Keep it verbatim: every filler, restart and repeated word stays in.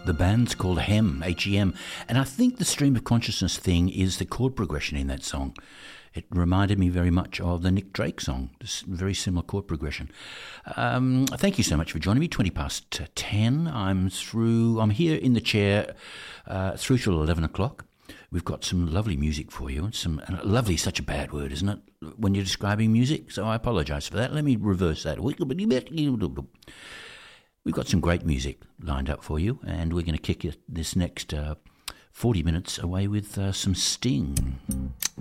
The band's called Hem, H E M, and I think the stream of consciousness thing is the chord progression in that song. It reminded me very much of the Nick Drake song, this very similar chord progression. Um, thank you so much for joining me. twenty past ten. I'm through. I'm here in the chair uh, through till eleven o'clock. We've got some lovely music for you. Some uh, lovely, such a bad word, isn't it, when you're describing music? So I apologise for that. Let me reverse that. We've got some great music lined up for you, and we're going to kick this next uh, forty minutes away with uh, some Sting.